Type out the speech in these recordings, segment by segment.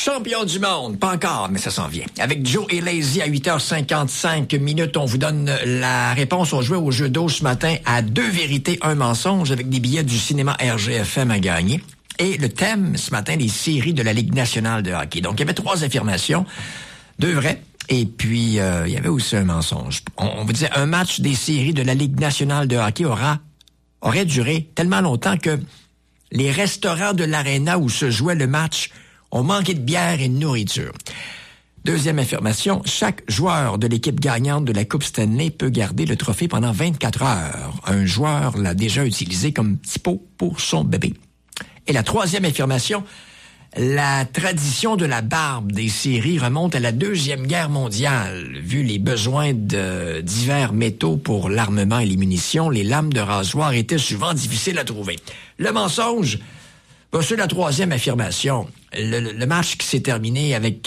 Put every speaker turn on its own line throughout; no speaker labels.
Champion du monde, pas encore, mais ça s'en vient. Avec Joe et Lazy à 8h55, on vous donne la réponse. On jouait au jeu d'eau ce matin à 2 vérités, 1 mensonge avec des billets du cinéma RGFM à gagner. Et le thème ce matin, les séries de la Ligue nationale de hockey. Donc, il y avait 3 affirmations, 2 vraies. Et puis, il y avait aussi un mensonge. On vous disait, un match des séries de la Ligue nationale de hockey aurait duré tellement longtemps que les restaurants de l'aréna où se jouait le match ont manqué de bière et de nourriture. Deuxième affirmation, chaque joueur de l'équipe gagnante de la Coupe Stanley peut garder le trophée pendant 24 heures. Un joueur l'a déjà utilisé comme petit pot pour son bébé. Et la troisième affirmation, la tradition de la barbe des séries remonte à la Deuxième Guerre mondiale. Vu les besoins de divers métaux pour l'armement et les munitions, les lames de rasoir étaient souvent difficiles à trouver. Le mensonge, c'est la troisième affirmation. Le match qui s'est terminé avec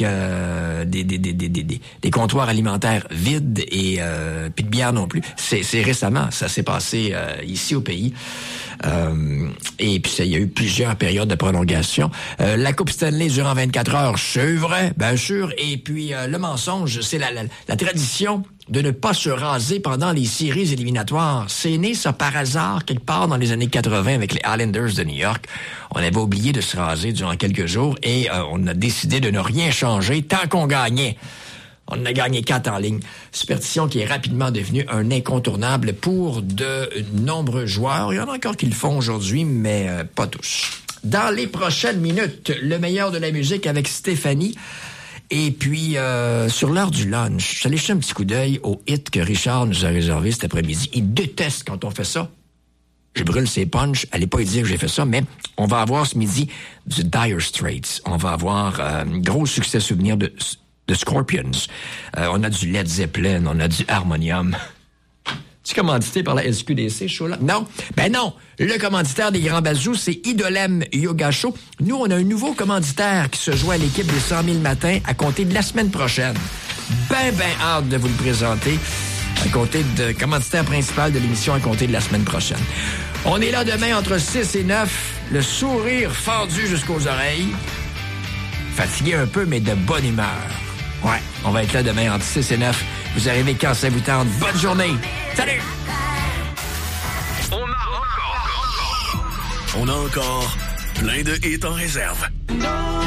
des comptoirs alimentaires vides et puis de bière non plus, c'est récemment. Ça s'est passé ici au pays. Et puis il y a eu plusieurs périodes de prolongation. La Coupe Stanley durant 24 heures, c'est vrai, bien sûr. Et puis le mensonge, c'est la tradition de ne pas se raser pendant les séries éliminatoires. C'est né ça par hasard quelque part dans les années 80 avec les Islanders de New York. On avait oublié de se raser durant quelques jours et on a décidé de ne rien changer tant qu'on gagnait. On en a gagné 4 en ligne. Superstition qui est rapidement devenue un incontournable pour de nombreux joueurs. Il y en a encore qui le font aujourd'hui, mais pas tous. Dans les prochaines minutes, le meilleur de la musique avec Stéphanie. Et puis, sur l'heure du lunch, j'allais jeter un petit coup d'œil au hit que Richard nous a réservé cet après-midi. Il déteste quand on fait ça. Je brûle ses punchs. Allez pas lui dire que j'ai fait ça, mais on va avoir ce midi du Dire Straits. On va avoir un gros succès souvenir de Scorpions. On a du Led Zeppelin, on a du Harmonium. Tu commandité par la SQDC, show-là? Non. Ben non. Le commanditaire des Grands Bazous, c'est Idolem Yoga Show. Nous, on a un nouveau commanditaire qui se joint à l'équipe des 100 000 matins à compter de la semaine prochaine. Ben hâte de vous le présenter. À compter de commanditaire principal de l'émission à compter de la semaine prochaine. On est là demain entre 6 et 9. Le sourire fendu jusqu'aux oreilles. Fatigué un peu, mais de bonne humeur. Ouais, on va être là demain entre 6 et 9. Vous arrivez quand ça vous tente. Bonne journée. Salut!
On a encore plein de hits en réserve.